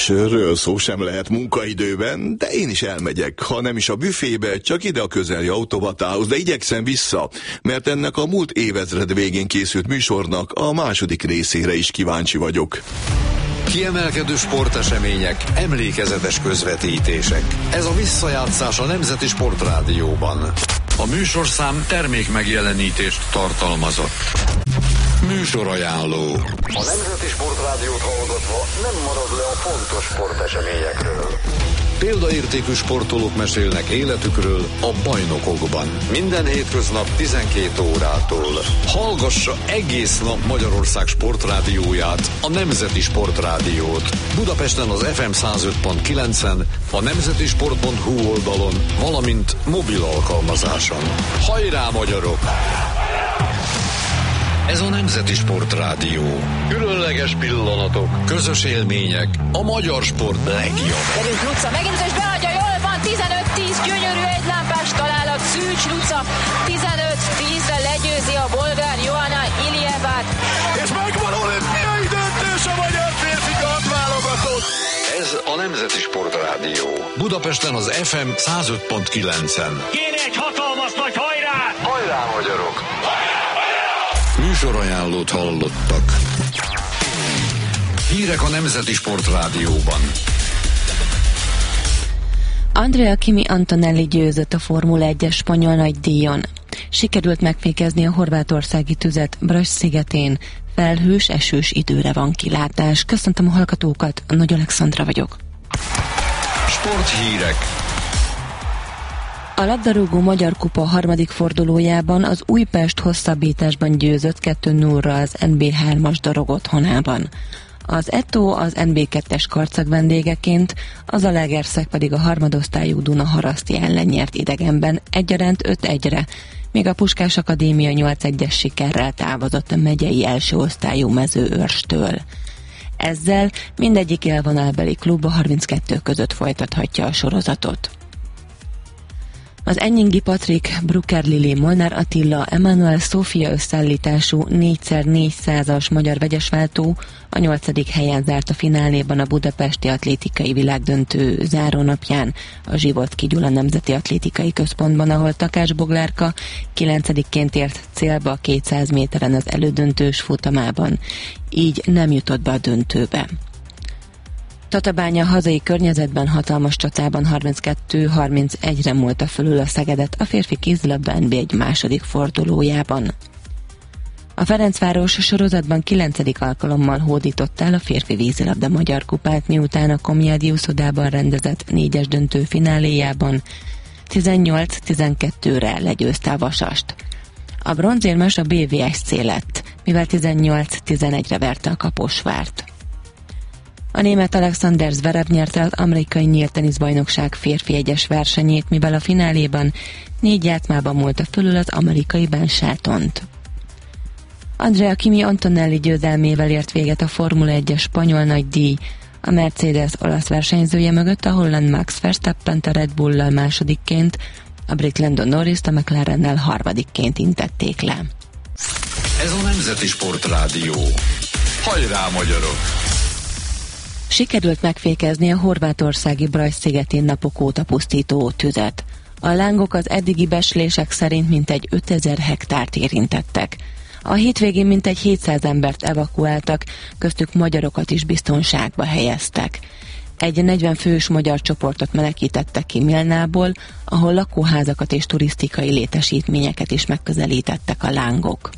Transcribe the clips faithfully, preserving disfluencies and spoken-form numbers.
Sörről szó sem lehet munkaidőben, de én is elmegyek, ha nem is a büfébe, csak ide a közeli automatához, de igyekszem vissza, mert ennek a múlt évezred végén készült műsornak a második részére is kíváncsi vagyok. Kiemelkedő sportesemények, emlékezetes közvetítések. Ez a visszajátszás a Nemzeti Sportrádióban. A műsorszám termék megjelenítést tartalmazott. Műsorajánló. A Nemzeti Sportrádiót hallgatva nem marad le a fontos sporteseményekről. Példaértékű sportolók mesélnek életükről a bajnokokban. Minden hétköznap tizenkét órától. Hallgassa egész nap Magyarország sportrádióját, a Nemzeti Sportrádiót. Budapesten az ef em száz öt pont kilencen, a nemzetisport pont hu oldalon, valamint mobil alkalmazáson. Hajrá, magyarok! Ez a Nemzeti Sportrádió. Különleges pillanatok, közös élmények, a magyar sport legjobb. Derünk Luca, megint és beadja, jól van, tizenöt tíz, gyönyörű egylámpás találat, Szűcs Luca, tizenöt tízre legyőzi a bolgár Johanna Ilievát. És megvan olimpiai döntés a magyar férfi kardválogatott. Ez a Nemzeti Sportrádió. Budapesten az ef em száz öt pont kilencen. Kéne egy hatalmas nagy hajrá! Hajrá, magyarok! Műsorajánlót hallottak. Hírek a Nemzeti Sportrádióban. Andrea Kimi Antonelli győzött a Formula egyes spanyol nagydíjon. Sikerült megfékezni a horvátországi tüzet Brač szigetén. Felhős, esős időre van kilátás. Köszöntöm a hallgatókat, Nagy Alexandra vagyok. Sporthírek. A labdarúgó Magyar Kupa harmadik fordulójában az Újpest hosszabbításban győzött kettő nullra az en bé hármas Dorog otthonában. Az Eto az en bé kettes karcag vendégeként, az Zalaegerszeg pedig a harmadosztályú Dunaharaszti ellen nyert idegenben egyaránt öt egyre, míg a Puskás Akadémia nyolc egyes sikerrel távozott a megyei első osztályú Mezőörstől. Ezzel mindegyik élvonalbeli klub a harminckettő között folytathatja a sorozatot. Az Enyingi Patrik, Brucker Lili, Molnár Attila, Emanuel Szófia összeállítású négy szer négyszázas magyar vegyesváltó a nyolcadik helyen zárt a fináléban a budapesti atlétikai világdöntő zárónapján a Zsivotki Gyula Nemzeti Atlétikai Központban, ahol Takács Boglárka kilencedikként ért célba a kétszáz méteren az elődöntős futamában, így nem jutott be a döntőbe. Tatabánya hazai környezetben hatalmas csatában harminckettő harmincegyre múlta fölül a Szegedet a férfi kézilabda en bé egy második fordulójában. A Ferencváros sorozatban kilencedik alkalommal hódított el a férfi vízilabda Magyar Kupát, miután a Komjádi úszodában rendezett négyes döntő fináléjában tizennyolc tizenkettőre legyőzte a Vasast. A bronzérmes a bé vé es cé lett, mivel tizennyolc tizenegyre verte a Kaposvárt. A német Alexander Zverev nyerte az amerikai nyílt teniszbajnokság férfi egyes versenyét, mivel a fináléban négy játszmában múlta fölül az amerikai Ben Sheltont. Andrea Kimi Antonelli győzelmével ért véget a Formula egyes spanyol nagydíj. A Mercedes olasz versenyzője mögött a holland Max Verstappent a Red Bull-lal másodikként, a brit Lando Norrist a McLarennel harmadikként intették le. Ez a Nemzeti Sportrádió. Hajrá, magyarok! Sikerült megfékezni a horvátországi Brač szigetén napok óta pusztító tüzet. A lángok az eddigi becslések szerint mintegy ötezer hektárt érintettek. A hétvégén mintegy hétszáz embert evakuáltak, köztük magyarokat is biztonságba helyeztek. Egy negyven fős magyar csoportot menekítettek ki Milnából, ahol lakóházakat és turisztikai létesítményeket is megközelítettek a lángok.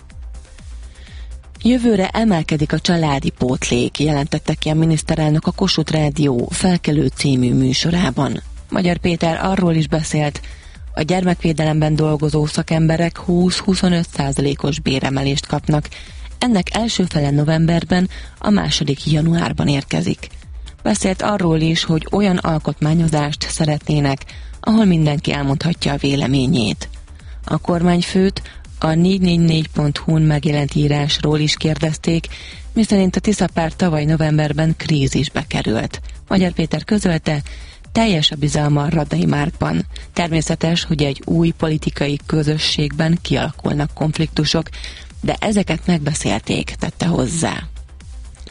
Jövőre emelkedik a családi pótlék, jelentette ki a miniszterelnök a Kossuth Rádió Felkelő című műsorában. Magyar Péter arról is beszélt, a gyermekvédelemben dolgozó szakemberek húsz-huszonöt százalékos béremelést kapnak. Ennek első fele novemberben, a második januárban érkezik. Beszélt arról is, hogy olyan alkotmányozást szeretnének, ahol mindenki elmondhatja a véleményét. A kormányfőt a négy négy négy pont hu-n megjelent írásról is kérdezték, miszerint a Tisza-párt tavaly novemberben krízisbe került. Magyar Péter közölte, teljes a bizalma a Radnai Márkban. Természetes, hogy egy új politikai közösségben kialakulnak konfliktusok, de ezeket megbeszélték, tette hozzá.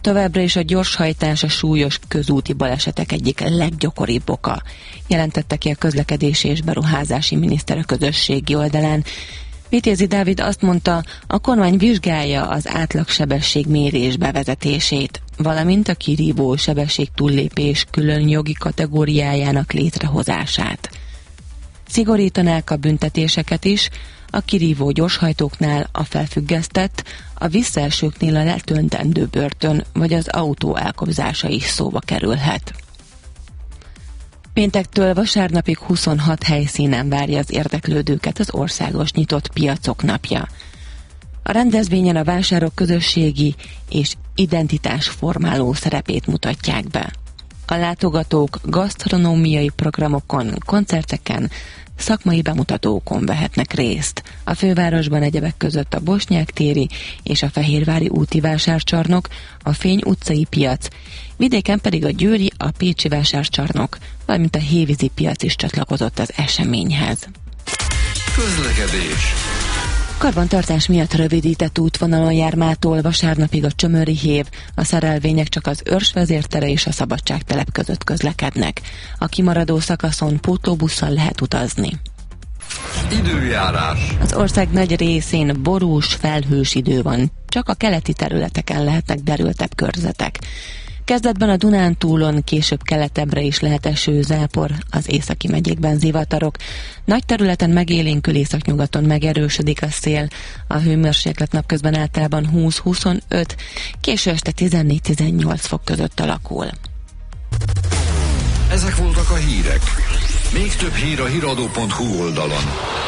továbbra is a gyorshajtás a súlyos közúti balesetek egyik leggyakoribb oka, jelentette ki a közlekedési és beruházási miniszter a közösségi oldalán. Vitézi Dávid azt mondta, a kormány vizsgálja az átlagsebesség mérés bevezetését, valamint a kirívó sebesség túllépés külön jogi kategóriájának létrehozását. Szigorítanák a büntetéseket is, a kirívó gyorshajtóknál a felfüggesztett, a visszaesőknél a letöltendő börtön vagy az autó elkobzása is szóba kerülhet. Péntektől vasárnapig huszonhat helyszínen várja az érdeklődőket az országos nyitott piacok napja. A rendezvényen a vásárok közösségi és identitásformáló szerepét mutatják be. A látogatók gasztronómiai programokon, koncerteken, szakmai bemutatókon vehetnek részt. A fővárosban egyebek között a Bosnyák téri és a Fehérvári úti vásárcsarnok, a Fény utcai piac, vidéken pedig a győri, a pécsi vásárcsarnok, valamint a hévízi piac is csatlakozott az eseményhez. Közlekedés. Karbantartás miatt rövidített útvonalon jár mától vasárnapig a Csömöri hév, a szerelvények csak az Őrs vezértere és a Szabadságtelep között közlekednek. A kimaradó szakaszon pótlóbusszal lehet utazni. Időjárás. Az ország nagy részén borús, felhős idő van, csak a keleti területeken lehetnek derültebb körzetek. Kezdetben a Dunántúlon, később keletebbre is lehet eső, zápor, az északi megyékben zivatarok. Nagy területen megélénkül, északnyugaton megerősödik a szél. A hőmérséklet napközben általában húsz-huszonöt, késő este tizennégy-tizennyolc fok között alakul. Ezek voltak a hírek. Még több hír a híradó pont hu oldalon.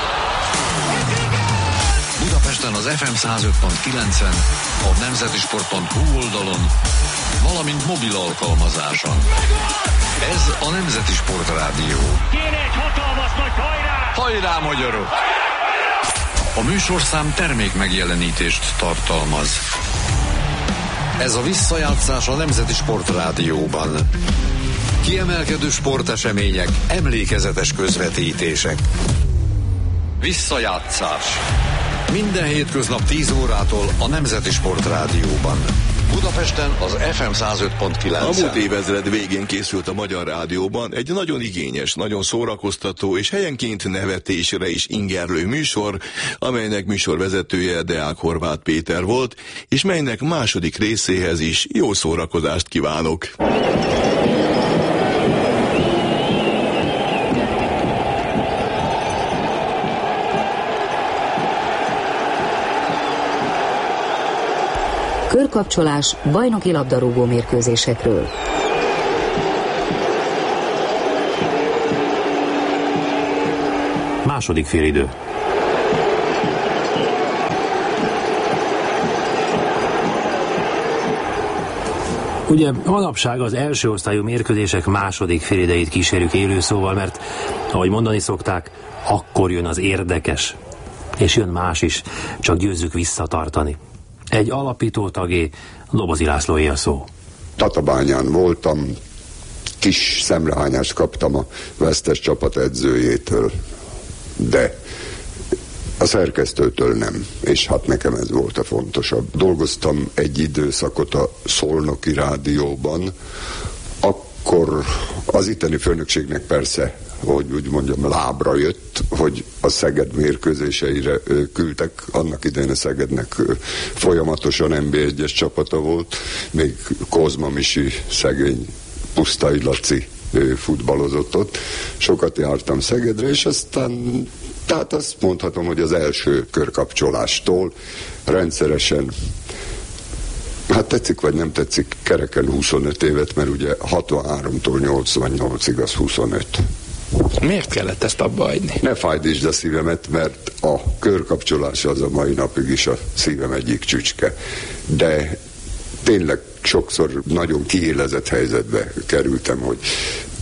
Budapesten az ef em száz öt pont kilencen, a nemzetisport pont hu oldalon, valamint mobil alkalmazáson. Ez a Nemzeti Sport Rádió. Kéne egy hatalmas nagy hajrá! Hajrá, magyarok! A műsorszám termék megjelenítést tartalmaz. Ez a visszajátszás a Nemzeti Sport Rádióban. Kiemelkedő sportesemények, emlékezetes közvetítések. Visszajátszás. Minden hétköznap tíz órától a Nemzeti Sport Rádióban. Budapesten az ef em száz öt pont kilenc. A múlt évezred végén készült a Magyar Rádióban egy nagyon igényes, nagyon szórakoztató és helyenként nevetésre is ingerlő műsor, amelynek műsorvezetője Deák Horváth Péter volt, és melynek második részéhez is jó szórakozást kívánok. Körkapcsolás bajnoki labdarúgó mérkőzésekről. Második félidő. Ugye manapság az első osztályú mérkőzések második félidejét kísérjük élő szóval, mert ahogy mondani szokták, akkor jön az érdekes. És jön más is, csak győzzük visszatartani. Egy alapító tagé, Dobozi Lászlóé a szó. Tatabányán voltam, kis szemrehányást kaptam a vesztes csapat edzőjétől, de a szerkesztőtől nem, és hát nekem ez volt a fontosabb. Dolgoztam egy időszakot a Szolnoki Rádióban, akkor az itteni főnökségnek persze, hogy úgy mondjam, lábra jött, hogy a Szeged mérkőzéseire küldtek. Annak idején a Szegednek folyamatosan en bé egyes csapata volt, még Kozma Misi, szegény Pusztai Laci futballozott ott. Sokat jártam Szegedre, és aztán, tehát azt mondhatom, hogy az első körkapcsolástól rendszeresen, hát tetszik vagy nem tetszik, kereken huszonöt évet, mert ugye hatvanháromtól nyolcvannyolcig az huszonöt. Miért kellett ezt abba hagyni? Ne fájdítsd a szívemet, mert a körkapcsolás az a mai napig is a szívem egyik csücske. De tényleg sokszor nagyon kiélezett helyzetbe kerültem, hogy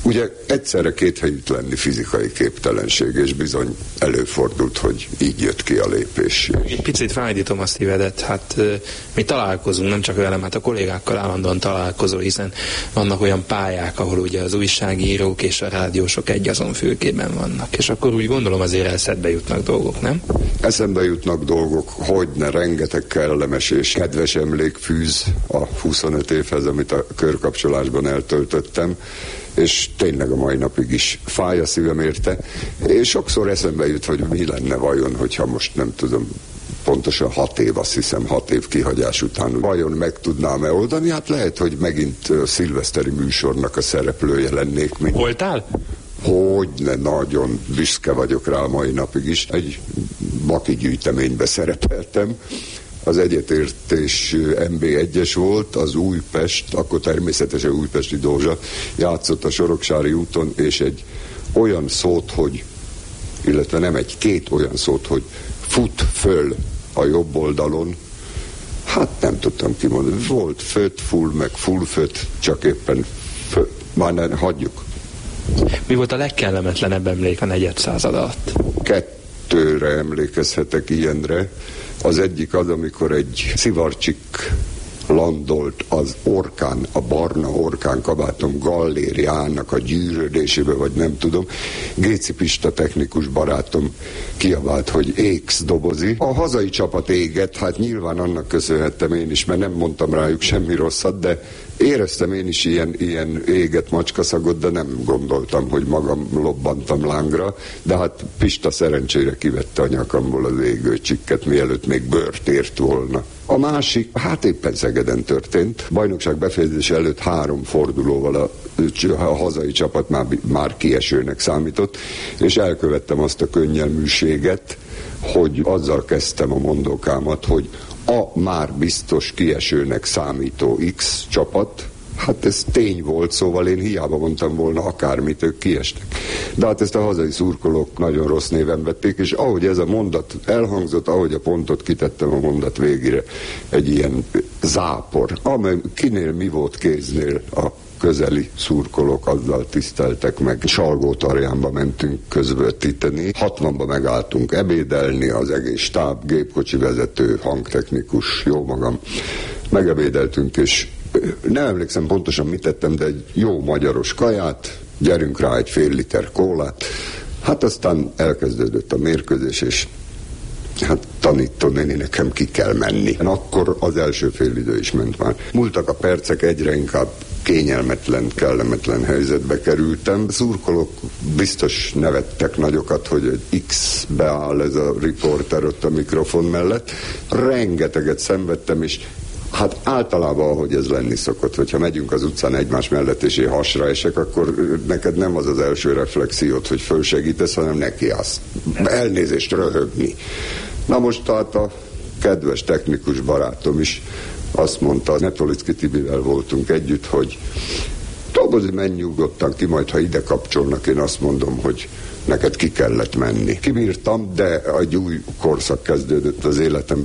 Ugye egyszerre két helyütt lenni fizikai képtelenség, és bizony előfordult, hogy így jött ki a lépés. Egy picit fájdítom a szívedet, hát mi találkozunk, nem csak velem, hát a kollégákkal állandóan találkozol, hiszen vannak olyan pályák, ahol ugye az újságírók és a rádiósok egy azon fülkében vannak, és akkor úgy gondolom azért eszedbe jutnak dolgok, nem? Eszembe jutnak dolgok, hogyne, rengeteg kellemes és kedves emlék fűz a huszonöt évhez, amit a körkapcsolásban eltöltöttem, és tényleg a mai napig is fáj a szívem érte, és sokszor eszembe jut, hogy mi lenne vajon, hogyha most nem tudom, pontosan hat év, azt hiszem, hat év kihagyás után vajon meg tudnám-e oldani? Hát lehet, hogy megint a szilveszteri műsornak a szereplője lennék. Mint... Voltál? Hogyne, nagyon büszke vagyok rá a mai napig is. Egy maki gyűjteménybe szerepeltem. Az Egyetértés em bé egyes volt, az Újpest, akkor természetesen Újpesti Dózsa játszott a Soroksári úton, és egy olyan szót, hogy, illetve nem egy, két olyan szót, hogy fut föl a jobb oldalon, hát nem tudtam kimondani. Volt föt, full, meg full föt, csak éppen föl. Már ne, hagyjuk. Mi volt a legkellemetlenebb emlék a negyed század alatt? Kettőre emlékezhetek ilyenre. Az egyik az, amikor egy szivarcsik landolt az orkán, a barna orkán kabátom gallériának a gyűrődésébe, vagy nem tudom. Géci Pista technikus barátom kiabált, hogy éksz dobozi. A hazai csapat égett, hát nyilván annak köszönhettem én is, mert nem mondtam rájuk semmi rosszat, de éreztem én is ilyen, ilyen éget macskaszagot, de nem gondoltam, hogy magam lobbantam lángra, de hát Pista szerencsére kivette a nyakamból az égőcsikket, mielőtt még bőrt ért volna. A másik, hát éppen Szegeden történt. Bajnokság befejezés előtt három fordulóval a, a hazai csapat már, már kiesőnek számított, és elkövettem azt a könnyelműséget, hogy azzal kezdtem a mondókámat, hogy a már biztos kiesőnek számító X csapat, hát ez tény volt, szóval én hiába mondtam volna akármit, ők kiestek. De hát ezt a hazai szurkolók nagyon rossz néven vették, és ahogy ez a mondat elhangzott, ahogy a pontot kitettem a mondat végére, egy ilyen zápor, amely kinél mi volt kéznél a közeli szurkolók azzal tiszteltek meg. Salgótarjánba mentünk közvetíteni, hatvanba megálltunk ebédelni, az egész stáb, gépkocsi vezető, hangtechnikus, jó magam. Megebédeltünk, és nem emlékszem pontosan mit tettem, de egy jó magyaros kaját, gyerünk rá egy fél liter kólát. Hát aztán elkezdődött a mérkőzés, és hát tanító néni, nekem ki kell menni. Akkor az első fél idő is ment már. Múltak a percek, egyre inkább kényelmetlen, kellemetlen helyzetbe kerültem. Szurkolók biztos nevettek nagyokat, hogy egy X beáll ez a riporter ott a mikrofon mellett. Rengeteget szenvedtem, és hát általában, ahogy ez lenni szokott, hogyha megyünk az utcán egymás mellett, és én hasra esek, akkor neked nem az az első reflexiót, hogy fölsegítesz, hanem nekiállsz. Elnézést röhögni. Na most tehát a kedves technikus barátom is azt mondta, Netolicki Tibivel voltunk együtt, hogy Tobozi, menj nyugodtan ki, majd ha ide kapcsolnak, én azt mondom, hogy neked ki kellett menni. Kibírtam, de egy új korszak kezdődött az életemben.